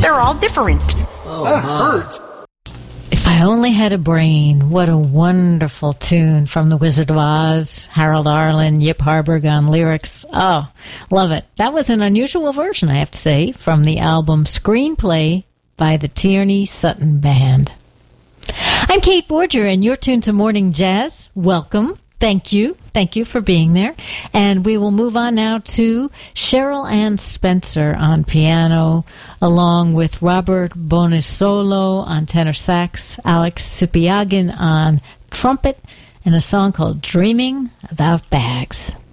They're all different. Oh, that hurts. If I Only Had a Brain. What a wonderful tune from The Wizard of Oz. Harold Arlen, Yip Harburg on lyrics. Oh, love it. That was an unusual version, I have to say, from the album Screenplay by the Tierney Sutton Band. I'm Kate Borger, and you're tuned to Morning Jazz. Welcome. Thank you. Thank you for being there. And we will move on now to Cheryl Ann Spencer on piano, along with Robert Bonisolo on tenor sax, Alex Sipiagin on trumpet, and a song called Dreaming About Bags.